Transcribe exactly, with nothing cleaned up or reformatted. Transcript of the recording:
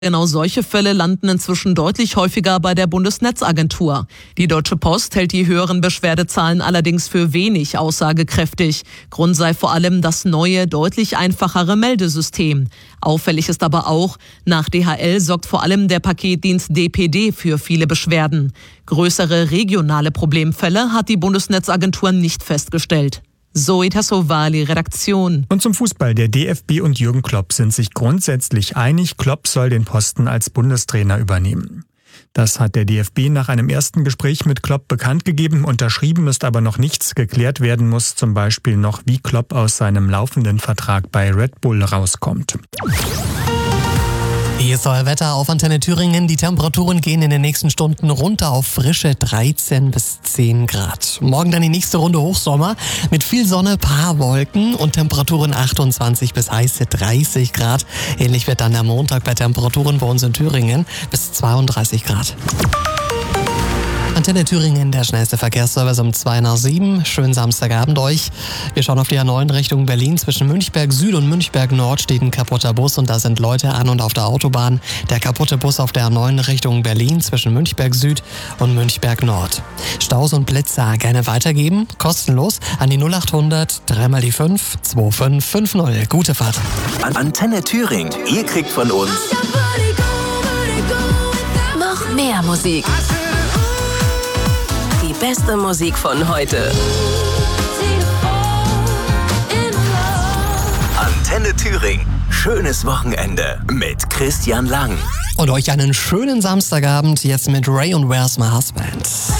Genau solche Fälle landen inzwischen deutlich häufiger bei der Bundesnetzagentur. Die Deutsche Post hält die höheren Beschwerdezahlen allerdings für wenig aussagekräftig. Grund sei vor allem das neue, deutlich einfachere Meldesystem. Auffällig ist aber auch, nach D H L sorgt vor allem der Paketdienst D P D für viele Beschwerden. Größere regionale Problemfälle hat die Bundesnetzagentur nicht festgestellt. Zoe Tassovali, Redaktion. Und zum Fußball. Der D F B und Jürgen Klopp sind sich grundsätzlich einig. Klopp soll den Posten als Bundestrainer übernehmen. Das hat der D F B nach einem ersten Gespräch mit Klopp bekannt gegeben. Unterschrieben ist aber noch nichts. Geklärt werden muss zum Beispiel noch, wie Klopp aus seinem laufenden Vertrag bei Red Bull rauskommt. Hier ist euer Wetter auf Antenne Thüringen. Die Temperaturen gehen in den nächsten Stunden runter auf frische dreizehn bis zehn Grad. Morgen dann die nächste Runde Hochsommer mit viel Sonne, paar Wolken und Temperaturen achtundzwanzig bis heiße dreißig Grad. Ähnlich wird dann der Montag bei Temperaturen bei uns in Thüringen bis zweiunddreißig Grad. Antenne Thüringen, der schnellste Verkehrsservice um zwei nach sieben. Schönen Samstagabend euch. Wir schauen auf die A neun Richtung Berlin. Zwischen Münchberg Süd und Münchberg Nord steht ein kaputter Bus und da sind Leute an und auf der Autobahn. Der kaputte Bus auf der A neun Richtung Berlin zwischen Münchberg Süd und Münchberg Nord. Staus und Blitzer gerne weitergeben. Kostenlos an die null achthundert, dreimal die fünf, zwei fünf fünf null. Gute Fahrt. Antenne Thüringen. Ihr kriegt von uns noch mehr Musik. Die beste Musik von heute. Antenne Thüringen. Schönes Wochenende mit Christian Lang. Und euch einen schönen Samstagabend jetzt mit Ray und Where's My Husband.